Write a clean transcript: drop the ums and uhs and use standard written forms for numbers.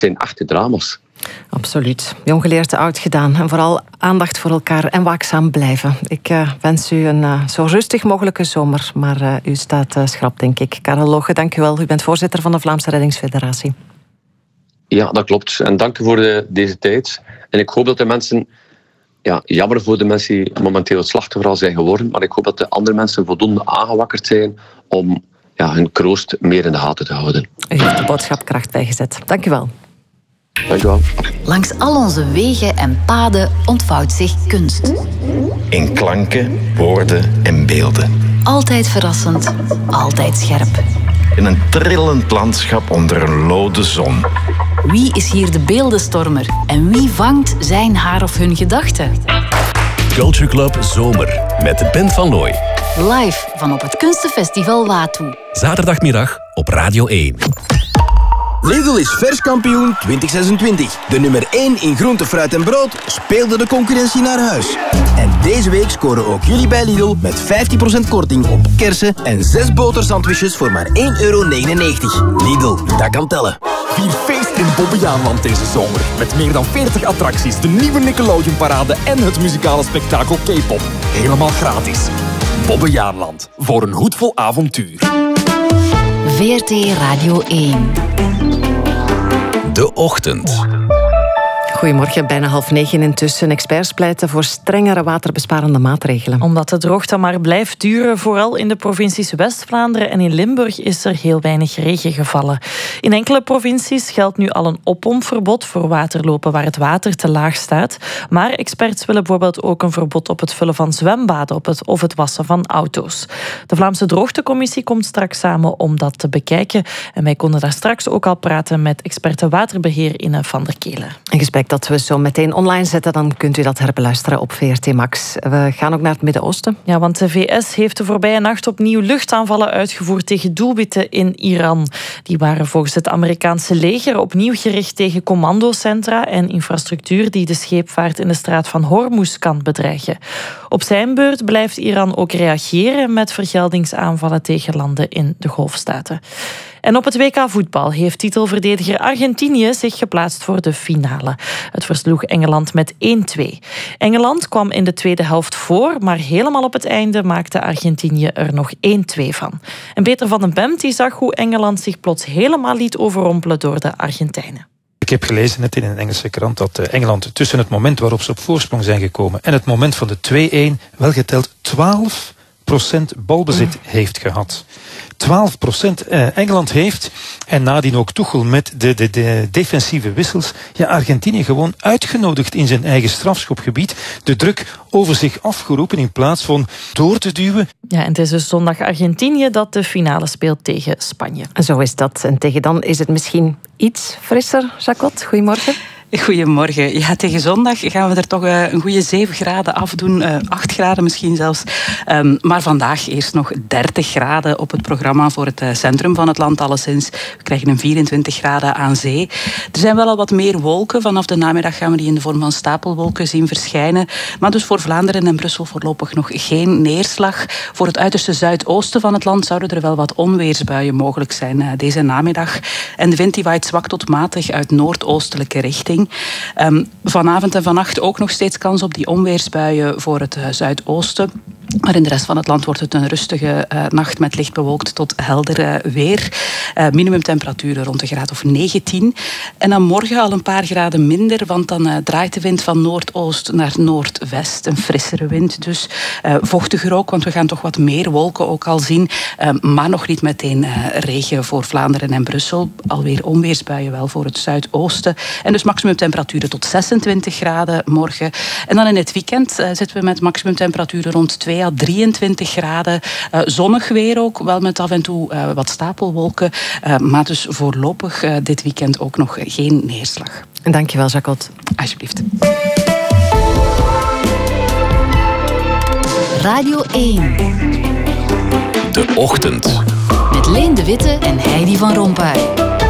zijn echte drama's. Absoluut. Jong geleerd, oud gedaan. En vooral aandacht voor elkaar en waakzaam blijven. Ik wens u een zo rustig mogelijke zomer. Maar u staat schrap, denk ik. Karel Loge, dank u wel. U bent voorzitter van de Vlaamse Reddingsfederatie. Ja, dat klopt. En dank u voor deze tijd. En ik hoop dat de mensen... Ja, jammer voor de mensen die momenteel het slachtoffer al zijn geworden. Maar ik hoop dat de andere mensen voldoende aangewakkerd zijn om hun kroost meer in de gaten te houden. U heeft de boodschap kracht bijgezet. Dank u wel. Dank u wel. Langs al onze wegen en paden ontvouwt zich kunst. In klanken, woorden en beelden. Altijd verrassend, altijd scherp. In een trillend landschap onder een lode zon. Wie is hier de beeldenstormer en wie vangt zijn, haar of hun gedachten? Culture Club Zomer met Ben van Looy. Live van op het Kunstenfestival Watoe. Zaterdagmiddag op Radio 1. Lidl is verskampioen 2026. De nummer 1 in groente, fruit en brood speelde de concurrentie naar huis. En deze week scoren ook jullie bij Lidl met 15% korting op kersen en 6 botersandwiches voor maar €1,99. Lidl, dat kan tellen. Vier feest in Bobbejaanland deze zomer. Met meer dan 40 attracties, de nieuwe Nickelodeon-parade en het muzikale spektakel K-pop. Helemaal gratis. Bobbejaanland, voor een hoed vol avontuur. VRT Radio 1. De Ochtend. Goedemorgen, bijna 8:30 intussen. Experts pleiten voor strengere waterbesparende maatregelen. Omdat de droogte maar blijft duren, vooral in de provincies West-Vlaanderen en in Limburg, is er heel weinig regen gevallen. In enkele provincies geldt nu al een oppompverbod voor waterlopen waar het water te laag staat. Maar experts willen bijvoorbeeld ook een verbod op het vullen van zwembaden of het wassen van auto's. De Vlaamse Droogtecommissie komt straks samen om dat te bekijken. En wij konden daar straks ook al praten met experte waterbeheer Inne van der Kelen. Een gesprek dat we zo meteen online zetten, dan kunt u dat herbeluisteren op VRT Max. We gaan ook naar het Midden-Oosten. Ja, want de VS heeft de voorbije nacht opnieuw luchtaanvallen uitgevoerd tegen doelwitten in Iran. Die waren volgens het Amerikaanse leger opnieuw gericht tegen commandocentra en infrastructuur die de scheepvaart in de straat van Hormuz kan bedreigen. Op zijn beurt blijft Iran ook reageren met vergeldingsaanvallen tegen landen in de Golfstaten. En op het WK voetbal heeft titelverdediger Argentinië zich geplaatst voor de finale. Het versloeg Engeland met 1-2. Engeland kwam in de tweede helft voor, maar helemaal op het einde maakte Argentinië er nog 1-2 van. En Peter van den Bemt die zag hoe Engeland zich plots helemaal liet overrompelen door de Argentijnen. Ik heb gelezen net in een Engelse krant dat Engeland tussen het moment waarop ze op voorsprong zijn gekomen en het moment van de 2-1 wel geteld 12% balbezit heeft gehad. 12% Engeland heeft, en nadien ook Tuchel met de defensieve wissels, Argentinië gewoon uitgenodigd in zijn eigen strafschopgebied, de druk over zich afgeroepen in plaats van door te duwen. Ja, en het is dus zondag Argentinië dat de finale speelt tegen Spanje. Zo is dat. En tegen dan is het misschien iets frisser. Jacquot, goedemorgen. Goedemorgen. Ja, tegen zondag gaan we er toch een goede 7 graden afdoen. 8 graden misschien zelfs. Maar vandaag eerst nog 30 graden op het programma voor het centrum van het land alleszins. We krijgen een 24 graden aan zee. Er zijn wel al wat meer wolken. Vanaf de namiddag gaan we die in de vorm van stapelwolken zien verschijnen. Maar dus voor Vlaanderen en Brussel voorlopig nog geen neerslag. Voor het uiterste zuidoosten van het land zouden er wel wat onweersbuien mogelijk zijn deze namiddag. En de wind die waait zwak tot matig uit noordoostelijke richting. Vanavond en vannacht ook nog steeds kans op die onweersbuien voor het zuidoosten. Maar in de rest van het land wordt het een rustige nacht met licht bewolkt tot helder weer. Minimumtemperaturen rond een graad of 19. En dan morgen al een paar graden minder, want dan draait de wind van noordoost naar noordwest. Een frissere wind dus. Vochtiger ook, want we gaan toch wat meer wolken ook al zien. Maar nog niet meteen regen voor Vlaanderen en Brussel. Alweer onweersbuien wel voor het zuidoosten. En dus maximumtemperaturen tot 26 graden morgen. En dan in het weekend zitten we met maximumtemperaturen rond 2 à 23 graden. Zonnig weer ook, wel met af en toe wat stapelwolken. Maar dus voorlopig dit weekend ook nog geen neerslag. Dankjewel, Jacquot. Alsjeblieft. Radio 1. De Ochtend. Met Leen de Witte en Heidi van Rompuy.